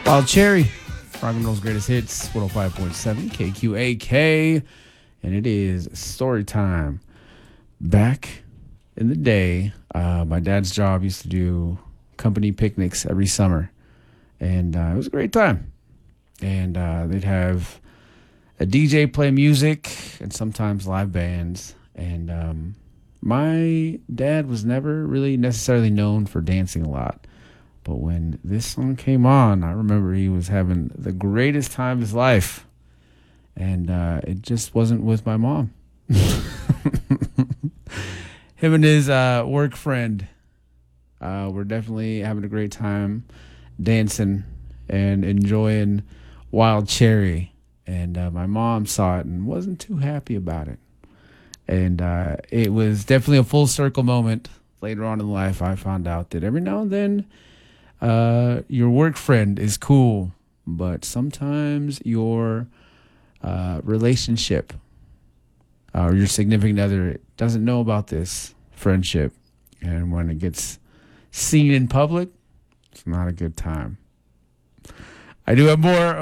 Wild Cherry, Rock and Roll's greatest hits, 105.7 KQAK. And it is story time. Back in the day, my dad's job used to do company picnics every summer. And it was a great time. And they'd have a DJ play music and sometimes live bands. And my dad was never really necessarily known for dancing a lot. But when this song came on, I remember he was having the greatest time of his life. And it just wasn't with my mom. Him and his work friend were definitely having a great time dancing and enjoying Wild Cherry. And my mom saw it and wasn't too happy about it. And it was definitely a full circle moment. Later on in life, I found out that every now and then, your work friend is cool, but sometimes your relationship or your significant other doesn't know about this friendship. And when it gets seen in public, it's not a good time. I do have more